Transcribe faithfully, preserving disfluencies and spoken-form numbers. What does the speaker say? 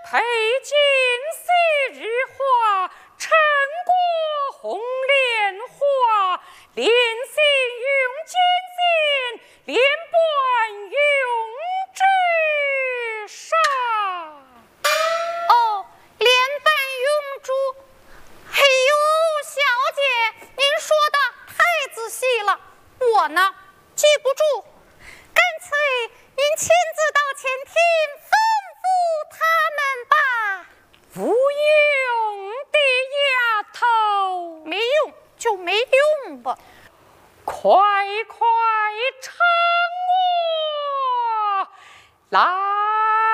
佩锦昔日花，陈国红莲花，连心用艰辛，连贯用之上。 哦，连本永珠。哎呦，小姐，您说的太仔细了，我呢记不住，干脆您亲自到前厅吩咐他们吧。 无用的丫头， 没用就没用吧。 快快称我来。